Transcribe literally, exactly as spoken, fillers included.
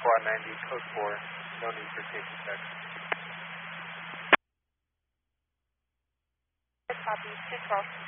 squad ninety, code four, no need for safety check. Copy, two twelve.